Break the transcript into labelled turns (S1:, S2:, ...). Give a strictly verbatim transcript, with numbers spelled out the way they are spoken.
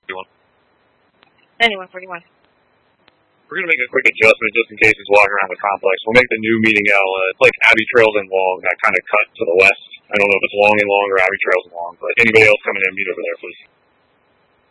S1: ninety-one forty-one.
S2: We're going to make a quick adjustment just in case he's walking around the complex. We'll make the new meeting L. Uh, it's like Abbey Trails and Long, that kind of cut to the west. I don't know if it's Long and Long or Abbey Trails and Long, but anybody else coming in, meet over there, please.